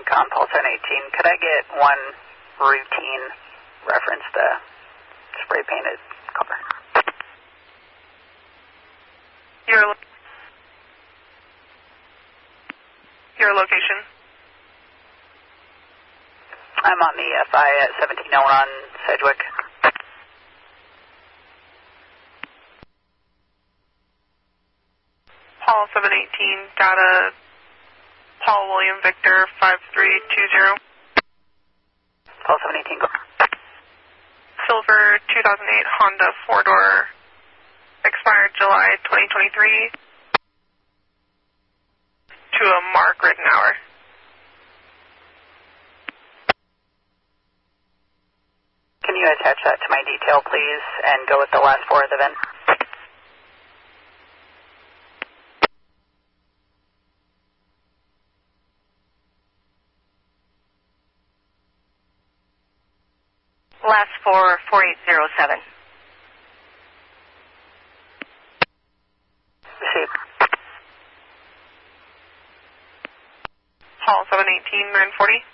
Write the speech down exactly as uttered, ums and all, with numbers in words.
Con Pulse seven eighteen. Could I get one routine reference to spray painted car? Your, your location? I'm on the F I at seventeen oh one on Sedgwick. Paul seven eighteen, data Paul William Victor five three two zero. Paul seven eighteen, go. Silver two thousand eight Honda four-door, expired July twenty twenty-three, to a Mark Rittenhour. Can you attach that to my detail, please, and go with the last four of the V I N? Last four, four eight zero seven. Received. Paul seven eighteen, nine forty.